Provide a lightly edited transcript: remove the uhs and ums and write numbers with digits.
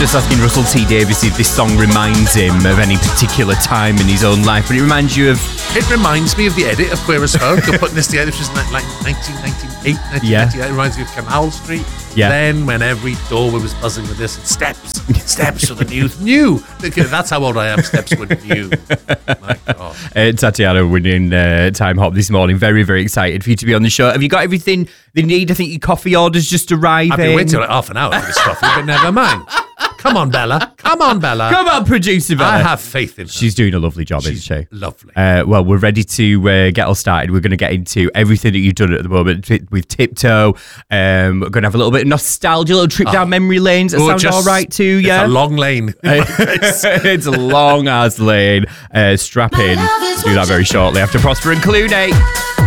just asking Russell T Davies if this song reminds him of any particular time in his own life, but it reminds you of... It reminds me of the edit of Queer as Folk. You're putting this together, which was like 1998, 1998. It reminds me of Canal Street. Yeah. Then when every doorway was buzzing with this, steps for the new. That's how old I am. Steps were new. My God. Tatiana winning Time Hop this morning. Very, very excited for you to be on the show. Have you got everything they need? I think your coffee orders just arrived. I've been waiting like half an hour for this coffee, but never mind. Come on, Bella. Come on, producer Bella. I have faith in her. She's doing a lovely job, isn't she? Lovely. Well, we're ready to get all started. We're going to get into everything that you've done at the moment with Tiptoe. We're going to have a little bit of nostalgia, a little trip down memory lanes. That sounds all right to you? It's a long lane. It's a long-ass lane. Strap in. We'll do that very shortly after Prosper and Clooney.